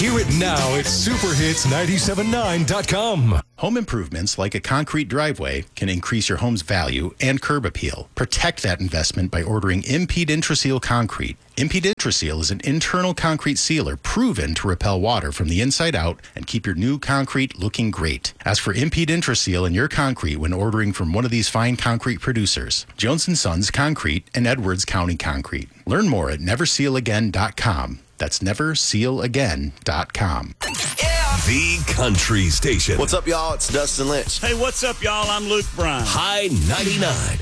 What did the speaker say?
Hear it now at superhits979.com. Home improvements like a concrete driveway can increase your home's value and curb appeal. Protect that investment by ordering Impede Intraseal concrete. Impede Intraseal is an internal concrete sealer proven to repel water from the inside out and keep your new concrete looking great. Ask for Impede Intraseal in your concrete when ordering from one of these fine concrete producers, Jones & Sons Concrete and Edwards County Concrete. Learn more at neversealagain.com. That's neversealagain.com. The Country Station. What's up, y'all? It's Dustin Lynch. Hey, what's up, y'all? I'm Luke Bryan. High 99.